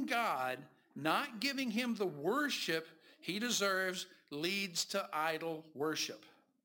God, not giving him the worship he deserves, leads to idol worship.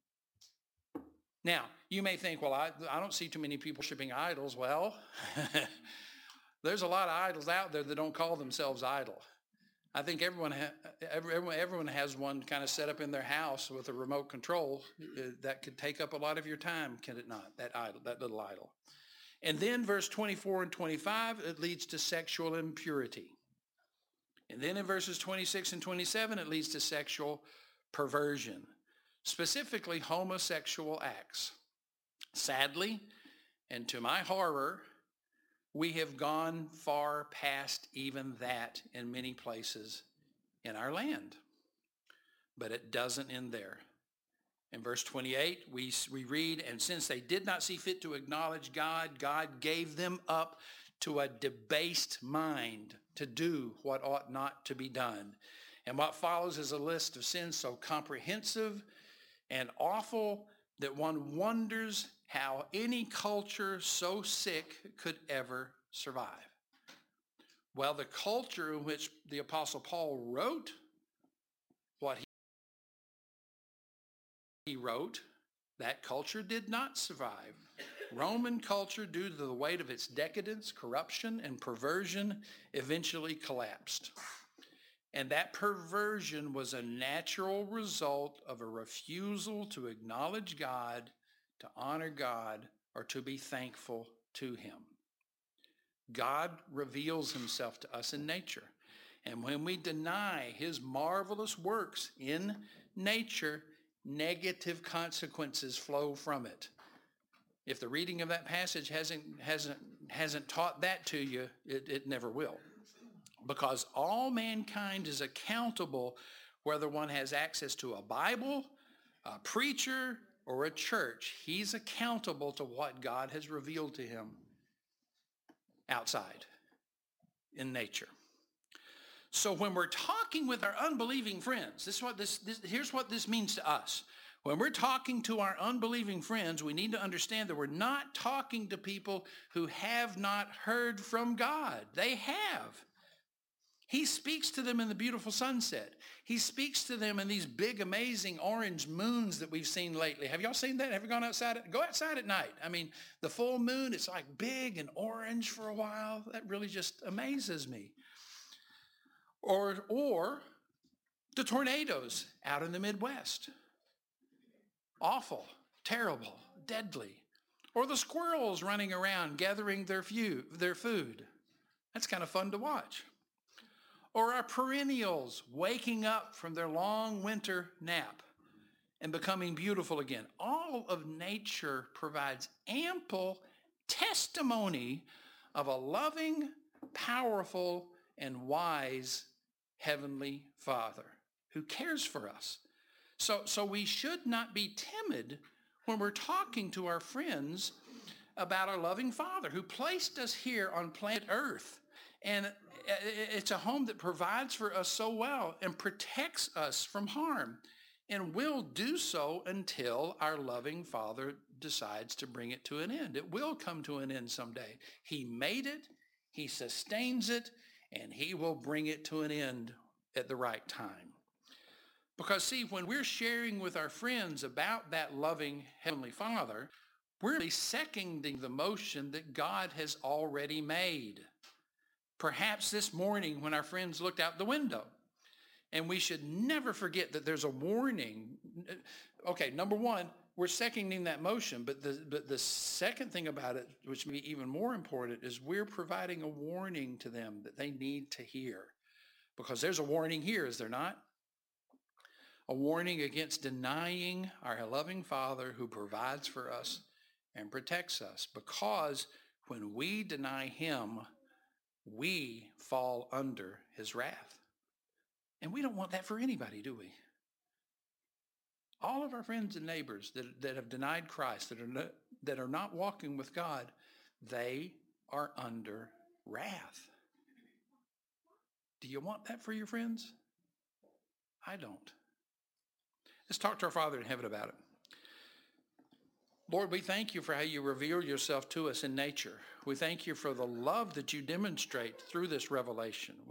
Now, you may think, well, I don't see too many people worshiping idols. Well, there's a lot of idols out there that don't call themselves idol. I think everyone has one kind of set up in their house with a remote control that could take up a lot of your time, can it not? That idol, that little idol. And then verse 24 and 25, it leads to sexual impurity. And then in verses 26 and 27, it leads to sexual perversion, specifically homosexual acts. Sadly, and to my horror, we have gone far past even that in many places in our land. But it doesn't end there. In verse 28, we read, and since they did not see fit to acknowledge God, God gave them up to a debased mind to do what ought not to be done. And what follows is a list of sins so comprehensive and awful that one wonders how any culture so sick could ever survive. Well, the culture in which the Apostle Paul wrote what he wrote, that culture did not survive. Roman culture, due to the weight of its decadence, corruption, and perversion, eventually collapsed. And that perversion was a natural result of a refusal to acknowledge God, to honor God, or to be thankful to him. God reveals himself to us in nature. And when we deny his marvelous works in nature, negative consequences flow from it. If the reading of that passage hasn't taught that to you, it never will. Because all mankind is accountable whether one has access to a Bible, a preacher, or a church. He's accountable to what God has revealed to him outside in nature. So when we're talking with our unbelieving friends, here's what this means to us. When we're talking to our unbelieving friends, we need to understand that we're not talking to people who have not heard from God. They have. He speaks to them in the beautiful sunset. He speaks to them in these big, amazing orange moons that we've seen lately. Have y'all seen that? Have you gone outside? Go outside at night. I mean, the full moon, it's like big and orange for a while. That really just amazes me. Or the tornadoes out in the Midwest. Awful, terrible, deadly. Or the squirrels running around gathering their food. That's kind of fun to watch. Or our perennials waking up from their long winter nap and becoming beautiful again. All of nature provides ample testimony of a loving, powerful, and wise Heavenly Father who cares for us. So we should not be timid when we're talking to our friends about our loving Father who placed us here on planet Earth. And it's a home that provides for us so well and protects us from harm and will do so until our loving Father decides to bring it to an end. It will come to an end someday. He made it, he sustains it, and he will bring it to an end at the right time. Because see, when we're sharing with our friends about that loving Heavenly Father, we're really seconding the motion that God has already made. Perhaps this morning when our friends looked out the window, and we should never forget that there's a warning. Okay, number one, we're seconding that motion, but the second thing about it, which may be even more important, is we're providing a warning to them that they need to hear. Because there's a warning here, is there not? A warning against denying our loving Father who provides for us and protects us. Because when we deny him, we fall under his wrath. And we don't want that for anybody, do we? All of our friends and neighbors that have denied Christ, that are not walking with God, they are under wrath. Do you want that for your friends? I don't. Let's talk to our Father in heaven about it. Lord, we thank you for how you reveal yourself to us in nature. We thank you for the love that you demonstrate through this revelation.